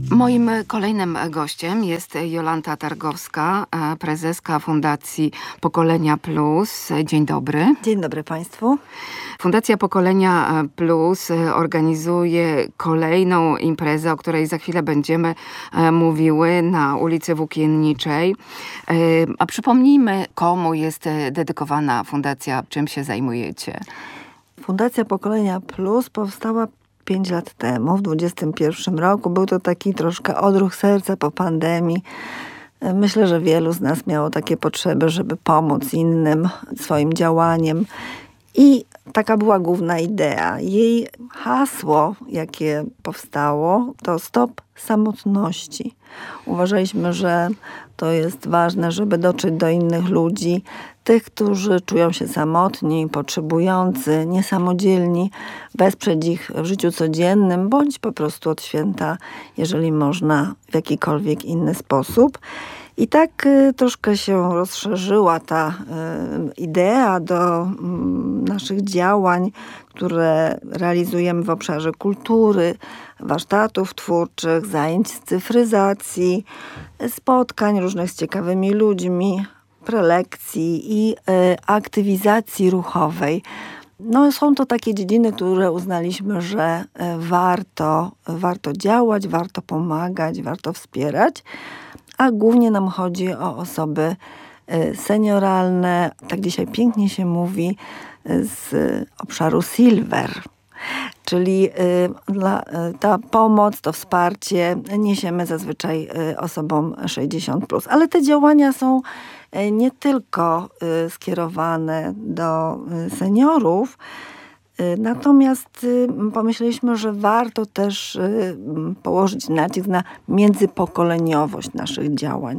Moim kolejnym gościem jest Jolanta Targowska, prezeska Fundacji Pokolenia Plus. Dzień dobry. Dzień dobry Państwu. Fundacja Pokolenia Plus organizuje kolejną imprezę, o której za chwilę będziemy mówiły, na ulicy Włókienniczej. A przypomnijmy, komu jest dedykowana fundacja, czym się zajmujecie? Fundacja Pokolenia Plus powstała 5 lat temu, w 2021 roku. Był to taki troszkę odruch serca po pandemii. Myślę, że wielu z nas miało takie potrzeby, żeby pomóc innym swoim działaniem. I taka była główna idea. Jej hasło, jakie powstało, to stop samotności. Uważaliśmy, że to jest ważne, żeby dotrzeć do innych ludzi, tych, którzy czują się samotni, potrzebujący, niesamodzielni, wesprzeć ich w życiu codziennym, bądź po prostu od święta, jeżeli można, w jakikolwiek inny sposób. I tak troszkę się rozszerzyła ta idea do naszych działań, które realizujemy w obszarze kultury, warsztatów twórczych, zajęć z cyfryzacji, spotkań różnych z ciekawymi ludźmi, prelekcji i aktywizacji ruchowej. No, są to takie dziedziny, które uznaliśmy, że warto działać, warto pomagać, warto wspierać, a głównie nam chodzi o osoby senioralne, tak dzisiaj pięknie się mówi, z obszaru Silver. Czyli ta pomoc, to wsparcie niesiemy zazwyczaj osobom 60+. Ale te działania są nie tylko skierowane do seniorów, natomiast pomyśleliśmy, że warto też położyć nacisk na międzypokoleniowość naszych działań.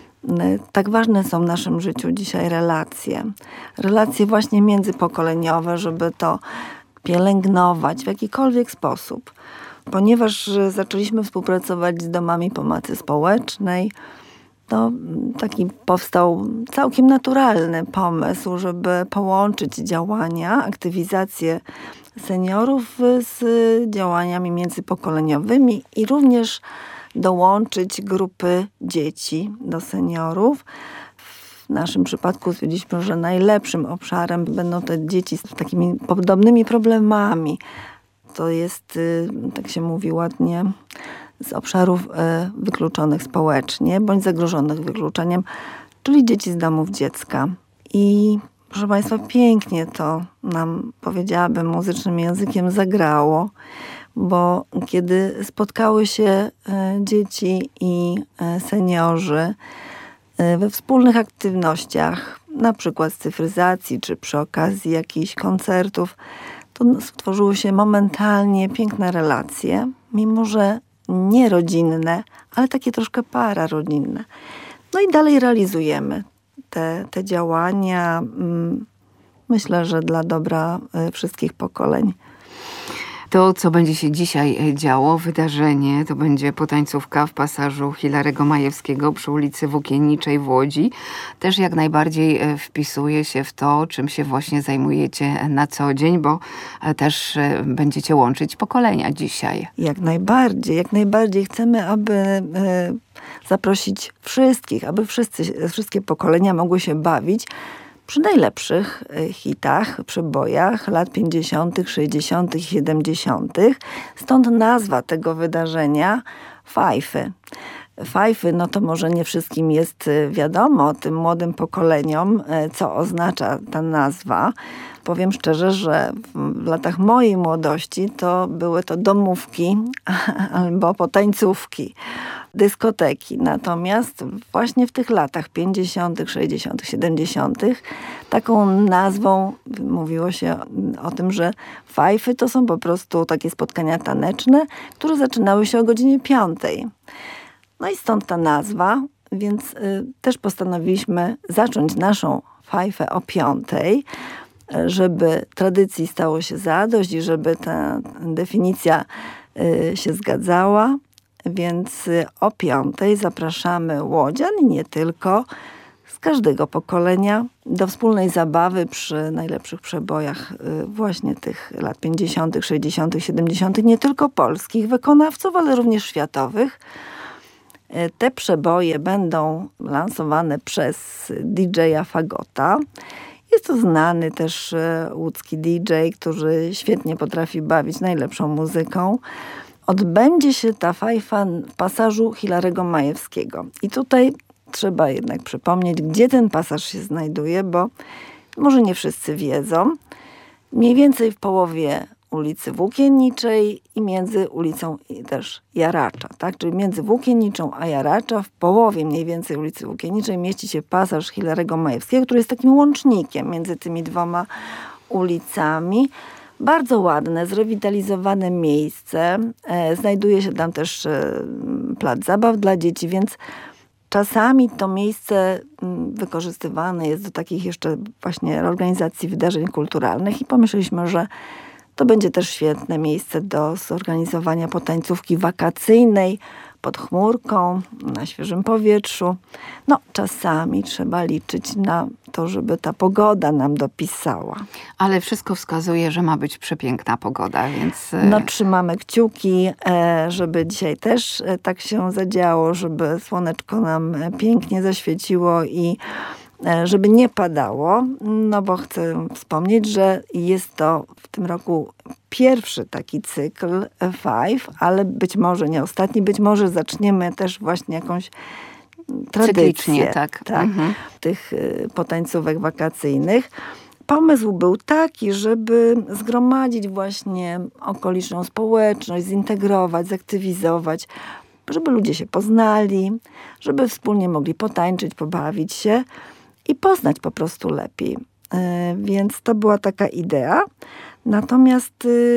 Tak ważne są w naszym życiu dzisiaj relacje. Relacje właśnie międzypokoleniowe, żeby to pielęgnować w jakikolwiek sposób. Ponieważ zaczęliśmy współpracować z domami pomocy społecznej, to taki powstał całkiem naturalny pomysł, żeby połączyć działania, aktywizację seniorów z działaniami międzypokoleniowymi i również dołączyć grupy dzieci do seniorów. W naszym przypadku stwierdziliśmy, że najlepszym obszarem będą te dzieci z takimi podobnymi problemami. To jest, tak się mówi ładnie, z obszarów wykluczonych społecznie bądź zagrożonych wykluczeniem, czyli dzieci z domów dziecka. I proszę Państwa, pięknie to nam, powiedziałabym, muzycznym językiem zagrało, bo kiedy spotkały się dzieci i seniorzy we wspólnych aktywnościach, na przykład z cyfryzacji, czy przy okazji jakichś koncertów, to stworzyły się momentalnie piękne relacje, mimo że nie rodzinne, ale takie troszkę pararodzinne. No i dalej realizujemy te działania. Myślę, że dla dobra wszystkich pokoleń. To, co będzie się dzisiaj działo, wydarzenie, to będzie potańcówka w pasażu Hilarego Majewskiego przy ulicy Włókienniczej w Łodzi. Też jak najbardziej wpisuje się w to, czym się właśnie zajmujecie na co dzień, bo też będziecie łączyć pokolenia dzisiaj. Jak najbardziej chcemy, aby zaprosić wszystkich, aby wszystkie pokolenia mogły się bawić przy najlepszych hitach, przebojach lat 50., 60., 70. Stąd nazwa tego wydarzenia Fajfy. Fajfy, no to może nie wszystkim jest wiadomo, tym młodym pokoleniom, co oznacza ta nazwa. Powiem szczerze, że w latach mojej młodości to były to domówki albo potańcówki, dyskoteki. Natomiast właśnie w tych latach 50., 60., 70. taką nazwą mówiło się o tym, że fajfy to są po prostu takie spotkania taneczne, które zaczynały się o godzinie 5. No i stąd ta nazwa, więc też postanowiliśmy zacząć naszą fajfę o 5, żeby tradycji stało się zadość i żeby ta definicja się zgadzała. Więc o 5 zapraszamy łodzian i nie tylko z każdego pokolenia do wspólnej zabawy przy najlepszych przebojach właśnie tych lat 50., 60., 70., nie tylko polskich wykonawców, ale również światowych. Te przeboje będą lansowane przez DJ-a Fagota. Jest to znany też łódzki DJ, który świetnie potrafi bawić najlepszą muzyką. Odbędzie się ta fajfa w pasażu Hilarego Majewskiego. I tutaj trzeba jednak przypomnieć, gdzie ten pasaż się znajduje, bo może nie wszyscy wiedzą. Mniej więcej w połowie ulicy Włókienniczej i między ulicą też Jaracza, tak? Czyli między Włókienniczą a Jaracza, w połowie mniej więcej ulicy Włókienniczej mieści się pasaż Hilarego Majewskiego, który jest takim łącznikiem między tymi dwoma ulicami. Bardzo ładne, zrewitalizowane miejsce. Znajduje się tam też plac zabaw dla dzieci, więc czasami to miejsce wykorzystywane jest do takich jeszcze właśnie organizacji wydarzeń kulturalnych i pomyśleliśmy, że to będzie też świetne miejsce do zorganizowania potańcówki wakacyjnej pod chmurką, na świeżym powietrzu. No, czasami trzeba liczyć na to, żeby ta pogoda nam dopisała. Ale wszystko wskazuje, że ma być przepiękna pogoda, więc... No, trzymamy kciuki, żeby dzisiaj też tak się zadziało, żeby słoneczko nam pięknie zaświeciło i żeby nie padało, no bo chcę wspomnieć, że jest to w tym roku pierwszy taki cykl Five, ale być może nie ostatni, być może zaczniemy też właśnie jakąś tradycję. Cyklicznie, tak. Tych potańcówek wakacyjnych. Pomysł był taki, żeby zgromadzić właśnie okoliczną społeczność, zintegrować, zaktywizować, żeby ludzie się poznali, żeby wspólnie mogli potańczyć, pobawić się i poznać po prostu lepiej. Więc to była taka idea. Natomiast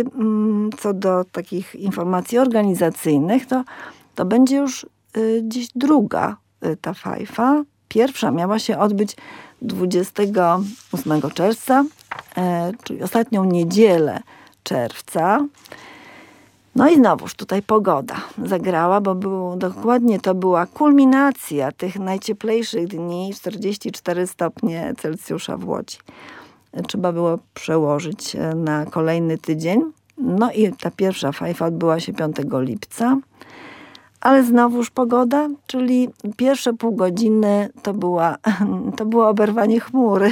co do takich informacji organizacyjnych, to będzie już dziś druga ta fajfa. Pierwsza miała się odbyć 28 czerwca, czyli ostatnią niedzielę czerwca. No i znowuż tutaj pogoda zagrała, bo dokładnie to była kulminacja tych najcieplejszych dni, 44 stopnie Celsjusza w Łodzi. Trzeba było przełożyć na kolejny tydzień. No i ta pierwsza fajfa odbyła się 5 lipca. Ale znowuż pogoda, czyli pierwsze pół godziny to było oberwanie chmury.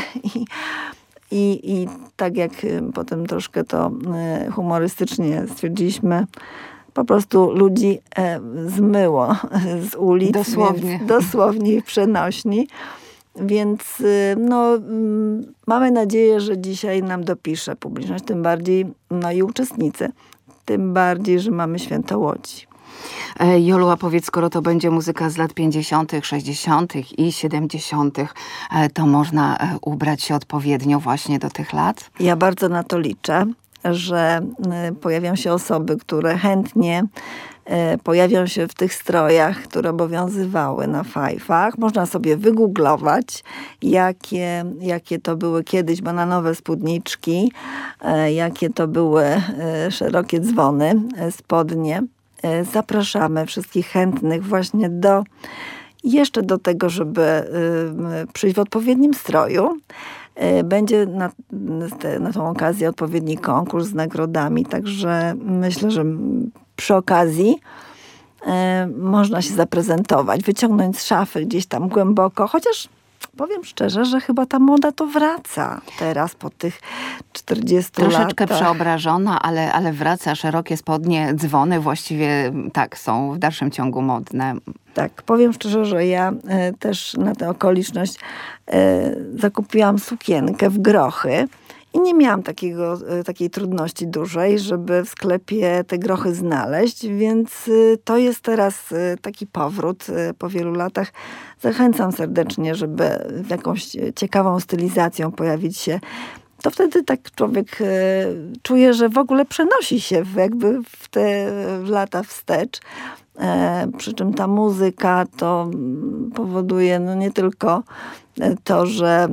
I tak jak potem troszkę to humorystycznie stwierdziliśmy, po prostu ludzi zmyło z ulic. Dosłownie. Dosłownie i przenośni. Więc mamy nadzieję, że dzisiaj nam dopisze publiczność, tym bardziej i uczestnicy. Tym bardziej, że mamy Święto Łodzi. Jolu, a powiedz, skoro to będzie muzyka z lat 50., 60. i 70., to można ubrać się odpowiednio właśnie do tych lat? Ja bardzo na to liczę, że pojawią się osoby, które chętnie pojawią się w tych strojach, które obowiązywały na fajfach. Można sobie wygooglować, jakie to były kiedyś bananowe spódniczki, jakie to były szerokie dzwony, spodnie. Zapraszamy wszystkich chętnych właśnie jeszcze do tego, żeby przyjść w odpowiednim stroju. Będzie na tą okazję odpowiedni konkurs z nagrodami, także myślę, że przy okazji można się zaprezentować, wyciągnąć z szafy gdzieś tam głęboko, chociaż powiem szczerze, że chyba ta moda to wraca teraz po tych 40 Troszeczkę latach. przeobrażona, ale wraca. Szerokie spodnie, dzwony właściwie tak są w dalszym ciągu modne. Tak, powiem szczerze, że ja też na tę okoliczność zakupiłam sukienkę w grochy i nie miałam takiej trudności dużej, żeby w sklepie te grochy znaleźć, więc to jest teraz taki powrót po wielu latach. Zachęcam serdecznie, żeby w jakąś ciekawą stylizacją pojawić się. To wtedy tak człowiek czuje, że w ogóle przenosi się w te lata wstecz. Przy czym ta muzyka to powoduje nie tylko to, że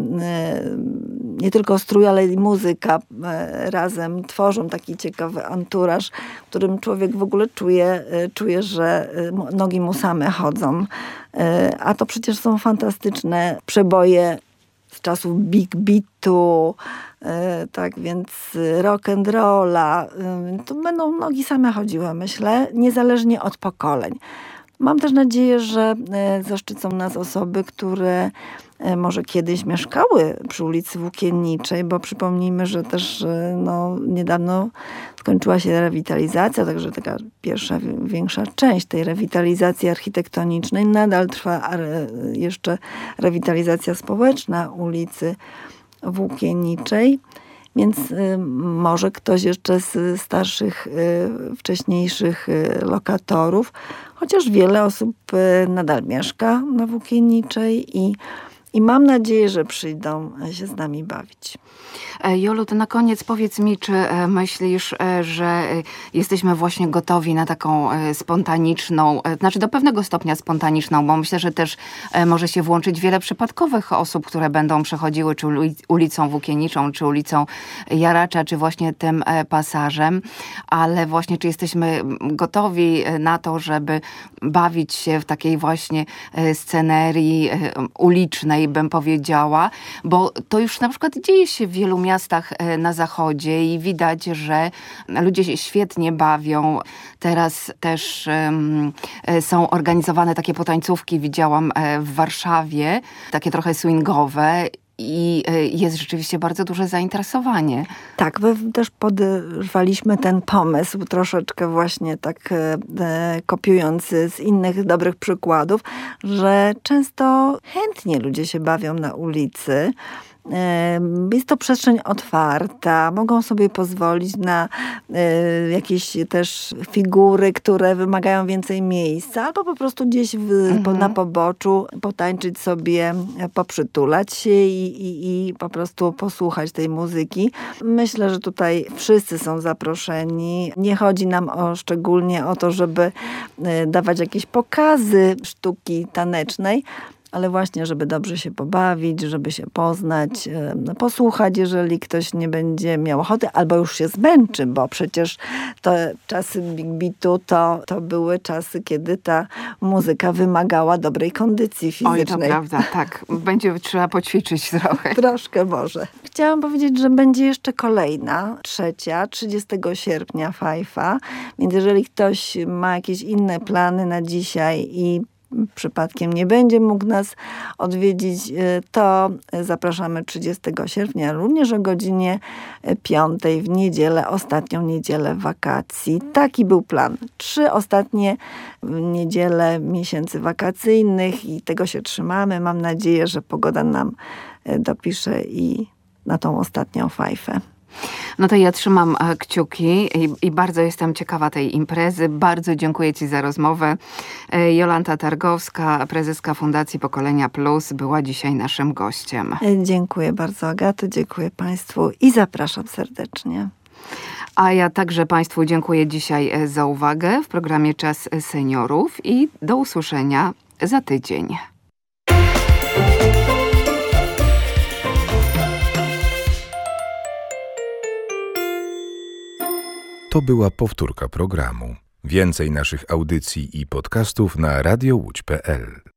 nie tylko strój, ale i muzyka razem tworzą taki ciekawy anturaż, w którym człowiek w ogóle czuje, że nogi mu same chodzą. A to przecież są fantastyczne przeboje z czasów big beatu, tak więc rock'n'rolla. To będą nogi same chodziły, myślę, niezależnie od pokoleń. Mam też nadzieję, że zaszczycą nas osoby, które może kiedyś mieszkały przy ulicy Włókienniczej, bo przypomnijmy, że też niedawno skończyła się rewitalizacja, także taka pierwsza, większa część tej rewitalizacji architektonicznej. Nadal trwa jeszcze rewitalizacja społeczna ulicy Włókienniczej. Więc może ktoś jeszcze z starszych, wcześniejszych lokatorów, chociaż wiele osób nadal mieszka na Włókienniczej i mam nadzieję, że przyjdą się z nami bawić. Jolu, to na koniec powiedz mi, czy myślisz, że jesteśmy właśnie gotowi na taką spontaniczną, znaczy do pewnego stopnia spontaniczną, bo myślę, że też może się włączyć wiele przypadkowych osób, które będą przechodziły czy ulicą Włókienniczą, czy ulicą Jaracza, czy właśnie tym pasażem, ale właśnie czy jesteśmy gotowi na to, żeby bawić się w takiej właśnie scenerii ulicznej, bym powiedziała, bo to już na przykład dzieje się w wielu miastach na zachodzie i widać, że ludzie się świetnie bawią. Teraz też są organizowane takie potańcówki, widziałam w Warszawie, takie trochę swingowe. I jest rzeczywiście bardzo duże zainteresowanie. Tak, my też podrwaliśmy ten pomysł, troszeczkę właśnie tak kopiując z innych dobrych przykładów, że często chętnie ludzie się bawią na ulicy. Jest to przestrzeń otwarta, mogą sobie pozwolić na jakieś też figury, które wymagają więcej miejsca, albo po prostu gdzieś na poboczu potańczyć sobie, poprzytulać się i po prostu posłuchać tej muzyki. Myślę, że tutaj wszyscy są zaproszeni. Nie chodzi nam szczególnie o to, żeby dawać jakieś pokazy sztuki tanecznej, ale właśnie, żeby dobrze się pobawić, żeby się poznać, posłuchać, jeżeli ktoś nie będzie miał ochoty, albo już się zmęczy, bo przecież te czasy big beatu to były czasy, kiedy ta muzyka wymagała dobrej kondycji fizycznej. Oj, to prawda, tak. Będzie trzeba poćwiczyć trochę. Troszkę może. Chciałam powiedzieć, że będzie jeszcze kolejna, trzecia, 30 sierpnia Fajfa, więc jeżeli ktoś ma jakieś inne plany na dzisiaj i przypadkiem nie będzie mógł nas odwiedzić, to zapraszamy 30 sierpnia, również o godzinie 5 w niedzielę, ostatnią niedzielę wakacji. Taki był plan. 3 ostatnie niedziele miesięcy wakacyjnych i tego się trzymamy. Mam nadzieję, że pogoda nam dopisze i na tą ostatnią fajfę. No to ja trzymam kciuki i bardzo jestem ciekawa tej imprezy. Bardzo dziękuję Ci za rozmowę. Jolanta Targowska, prezeska Fundacji Pokolenia Plus, była dzisiaj naszym gościem. Dziękuję bardzo, Agato, dziękuję Państwu i zapraszam serdecznie. A ja także Państwu dziękuję dzisiaj za uwagę w programie Czas Seniorów i do usłyszenia za tydzień. To była powtórka programu. Więcej naszych audycji i podcastów na radiołódź.pl.